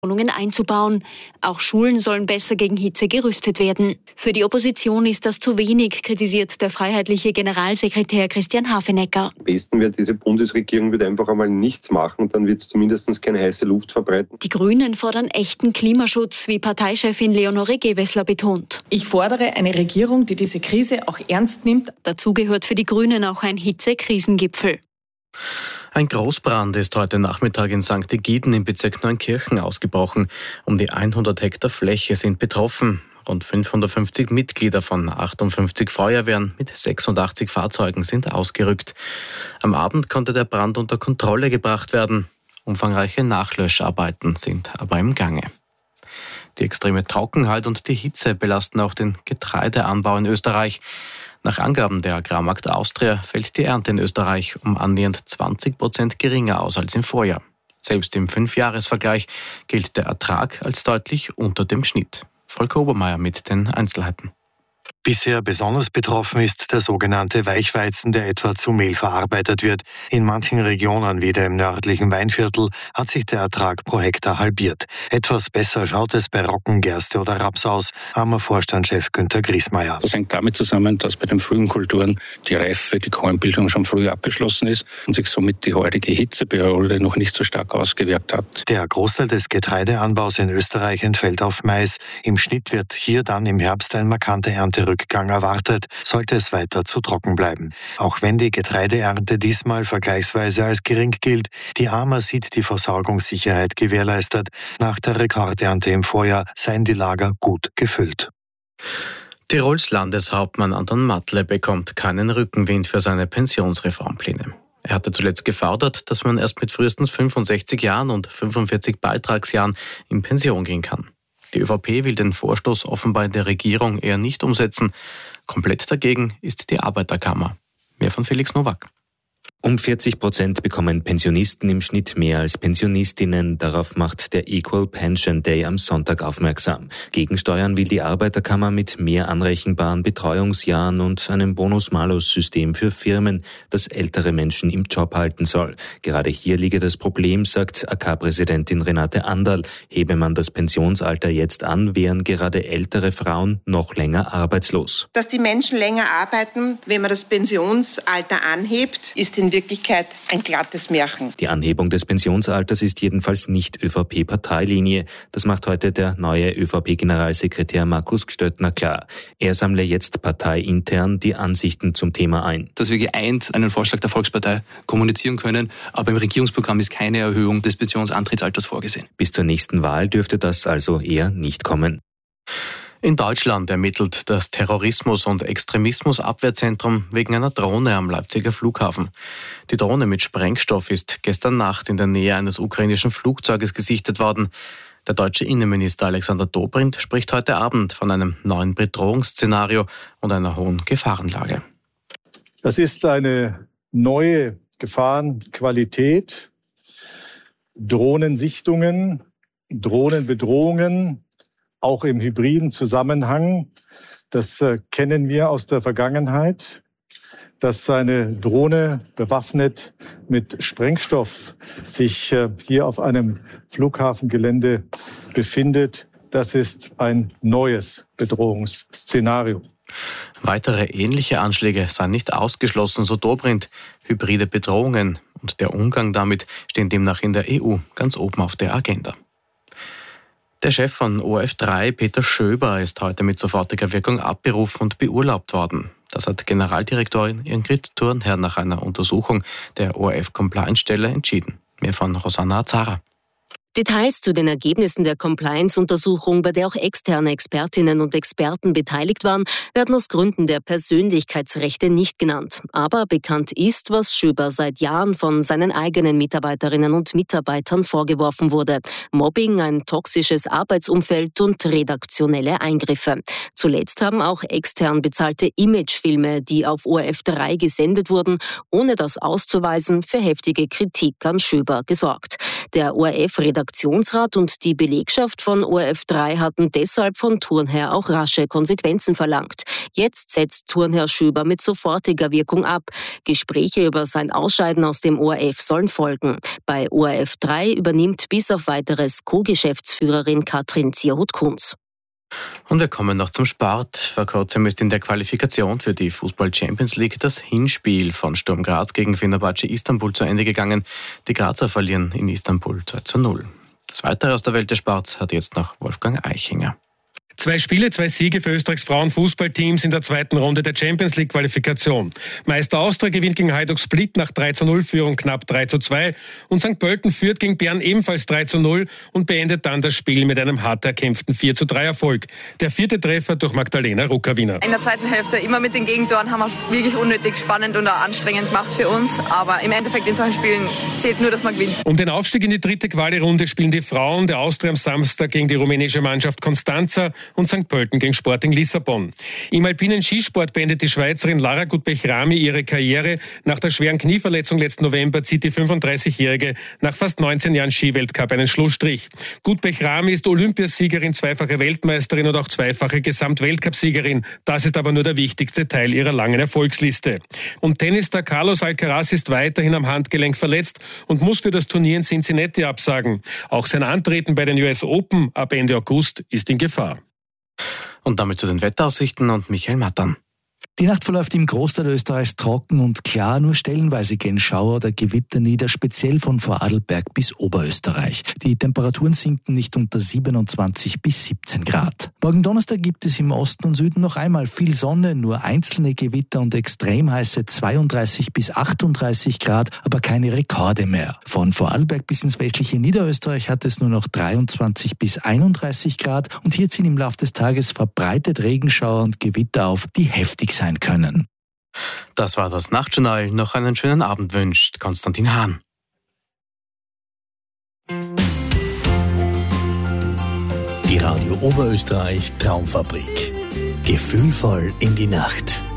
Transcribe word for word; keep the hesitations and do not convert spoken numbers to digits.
Wohnungen einzubauen. Auch Schulen sollen besser gegen Hitze gerüstet werden. Für die Opposition ist das zu wenig, kritisiert der freiheitliche Generalsekretär Christian Hafenecker. Am besten wird diese Bundesregierung wird einfach einmal nichts machen, dann wird es zumindest keine heiße Luft verbreiten. Die Grünen fordern echten Klimaschutz, wie Parteichefin Leonore Gewessler betont. Ich fordere eine Regierung, die diese Krise auch ernst nimmt. Dazu gehört für die Grünen auch ein Hitze-Krisengipfel. Ein Großbrand ist heute Nachmittag in Sankt Egiden im Bezirk Neunkirchen ausgebrochen. Um die hundert Hektar Fläche sind betroffen. Rund fünfhundertfünfzig Mitglieder von achtundfünfzig Feuerwehren mit sechsundachtzig Fahrzeugen sind ausgerückt. Am Abend konnte der Brand unter Kontrolle gebracht werden. Umfangreiche Nachlöscharbeiten sind aber im Gange. Die extreme Trockenheit und die Hitze belasten auch den Getreideanbau in Österreich. Nach Angaben der Agrarmarkt Austria fällt die Ernte in Österreich um annähernd zwanzig Prozent geringer aus als im Vorjahr. Selbst im Fünfjahresvergleich gilt der Ertrag als deutlich unter dem Schnitt. Volker Obermeier mit den Einzelheiten. Bisher besonders betroffen ist der sogenannte Weichweizen, der etwa zu Mehl verarbeitet wird. In manchen Regionen, wie dem nördlichen Weinviertel, hat sich der Ertrag pro Hektar halbiert. Etwas besser schaut es bei Roggen, Gerste oder Raps aus, armer Vorstandschef Günter Griesmeier. Das hängt damit zusammen, dass bei den frühen Kulturen die Reife, die Kornbildung schon früh abgeschlossen ist und sich somit die heutige Hitzeperiode noch nicht so stark ausgewirkt hat. Der Großteil des Getreideanbaus in Österreich entfällt auf Mais. Im Schnitt wird hier dann im Herbst ein markanter Ernterückgang erwartet, sollte es weiter zu trocken bleiben. Auch wenn die Getreideernte diesmal vergleichsweise als gering gilt, die A M A sieht die Versorgungssicherheit gewährleistet. Nach der Rekordernte im Vorjahr seien die Lager gut gefüllt. Tirols Landeshauptmann Anton Matle bekommt keinen Rückenwind für seine Pensionsreformpläne. Er hatte zuletzt gefordert, dass man erst mit frühestens fünfundsechzig Jahren und fünfundvierzig Beitragsjahren in Pension gehen kann. Die ÖVP will den Vorstoß offenbar in der Regierung eher nicht umsetzen. Komplett dagegen ist die Arbeiterkammer. Mehr von Felix Nowak. Um vierzig Prozent bekommen Pensionisten im Schnitt mehr als Pensionistinnen. Darauf macht der Equal Pension Day am Sonntag aufmerksam. Gegensteuern will die Arbeiterkammer mit mehr anrechenbaren Betreuungsjahren und einem Bonus-Malus-System für Firmen, das ältere Menschen im Job halten soll. Gerade hier liege das Problem, sagt A K-Präsidentin Renate Anderl. Hebe man das Pensionsalter jetzt an, wären gerade ältere Frauen noch länger arbeitslos. Dass die Menschen länger arbeiten, wenn man das Pensionsalter anhebt, ist in Wirklichkeit ein glattes Märchen. Die Anhebung des Pensionsalters ist jedenfalls nicht ÖVP-Parteilinie. Das macht heute der neue ÖVP-Generalsekretär Markus Gstöttner klar. Er sammle jetzt parteiintern die Ansichten zum Thema ein. Dass wir geeint einen Vorschlag der Volkspartei kommunizieren können, aber im Regierungsprogramm ist keine Erhöhung des Pensionsantrittsalters vorgesehen. Bis zur nächsten Wahl dürfte das also eher nicht kommen. In Deutschland ermittelt das Terrorismus- und Extremismusabwehrzentrum wegen einer Drohne am Leipziger Flughafen. Die Drohne mit Sprengstoff ist gestern Nacht in der Nähe eines ukrainischen Flugzeuges gesichtet worden. Der deutsche Innenminister Alexander Dobrindt spricht heute Abend von einem neuen Bedrohungsszenario und einer hohen Gefahrenlage. Das ist eine neue Gefahrenqualität, Drohnensichtungen, Drohnenbedrohungen, auch im hybriden Zusammenhang. Das äh, kennen wir aus der Vergangenheit, dass eine Drohne bewaffnet mit Sprengstoff sich äh, hier auf einem Flughafengelände befindet. Das ist ein neues Bedrohungsszenario. Weitere ähnliche Anschläge seien nicht ausgeschlossen, so Dobrindt. Hybride Bedrohungen und der Umgang damit stehen demnach in der E U ganz oben auf der Agenda. Der Chef von O R F drei, Peter Schöber, ist heute mit sofortiger Wirkung abberufen und beurlaubt worden. Das hat Generaldirektorin Ingrid Thurnherr nach einer Untersuchung der O R F-Compliance-Stelle entschieden. Mehr von Rosanna Azara. Details zu den Ergebnissen der Compliance-Untersuchung, bei der auch externe Expertinnen und Experten beteiligt waren, werden aus Gründen der Persönlichkeitsrechte nicht genannt. Aber bekannt ist, was Schöber seit Jahren von seinen eigenen Mitarbeiterinnen und Mitarbeitern vorgeworfen wurde. Mobbing, ein toxisches Arbeitsumfeld und redaktionelle Eingriffe. Zuletzt haben auch extern bezahlte Imagefilme, die auf O R F drei gesendet wurden, ohne das auszuweisen, für heftige Kritik an Schöber gesorgt. Der O R F-Redaktionsrat und die Belegschaft von O R F drei hatten deshalb von Turnherr auch rasche Konsequenzen verlangt. Jetzt setzt Turnherr Schöber mit sofortiger Wirkung ab. Gespräche über sein Ausscheiden aus dem O R F sollen folgen. Bei O R F drei übernimmt bis auf weiteres Co-Geschäftsführerin Katrin Zierhut-Kunz. Und wir kommen noch zum Sport. Vor kurzem ist in der Qualifikation für die Fußball-Champions League das Hinspiel von Sturm Graz gegen Fenerbahce Istanbul zu Ende gegangen. Die Grazer verlieren in Istanbul zwei zu null. Das Weitere aus der Welt des Sports hat jetzt noch Wolfgang Eichinger. Zwei Spiele, zwei Siege für Österreichs Frauenfußballteams in der zweiten Runde der Champions League Qualifikation. Meister Austria gewinnt gegen Hajduk Split nach drei zu null Führung knapp drei zu zwei und Sankt Pölten führt gegen Bern ebenfalls drei zu null und beendet dann das Spiel mit einem hart erkämpften vier zu drei Erfolg. Der vierte Treffer durch Magdalena Ruckawiner. In der zweiten Hälfte immer mit den Gegentoren haben wir es wirklich unnötig spannend und auch anstrengend gemacht für uns, aber im Endeffekt in solchen Spielen zählt nur, dass man gewinnt. Um den Aufstieg in die dritte Quali-Runde spielen die Frauen der Austria am Samstag gegen die rumänische Mannschaft Constanța und Sankt Pölten gegen Sporting Lissabon. Im alpinen Skisport beendet die Schweizerin Lara Gutbechrami ihre Karriere. Nach der schweren Knieverletzung letzten November zieht die fünfunddreißigjährige nach fast neunzehn Jahren Skiweltcup einen Schlussstrich. Gutbechrami ist Olympiasiegerin, zweifache Weltmeisterin und auch zweifache Gesamtweltcupsiegerin. Das ist aber nur der wichtigste Teil ihrer langen Erfolgsliste. Und Tennisstar Carlos Alcaraz ist weiterhin am Handgelenk verletzt und muss für das Turnier in Cincinnati absagen. Auch sein Antreten bei den U S Open ab Ende August ist in Gefahr. Und damit zu den Wetteraussichten und Michael Mattern. Die Nacht verläuft im Großteil Österreichs trocken und klar, nur stellenweise gehen Schauer oder Gewitter nieder, speziell von Vorarlberg bis Oberösterreich. Die Temperaturen sinken nicht unter siebenundzwanzig bis siebzehn Grad. Morgen Donnerstag gibt es im Osten und Süden noch einmal viel Sonne, nur einzelne Gewitter und extrem heiße zweiunddreißig bis achtunddreißig Grad, aber keine Rekorde mehr. Von Vorarlberg bis ins westliche Niederösterreich hat es nur noch dreiundzwanzig bis einunddreißig Grad und hier ziehen im Laufe des Tages verbreitet Regenschauer und Gewitter auf, die heftig sein können. Das war das Nachtjournal. Noch einen schönen Abend wünscht Konstantin Hahn. Die Radio Oberösterreich Traumfabrik. Gefühlvoll in die Nacht.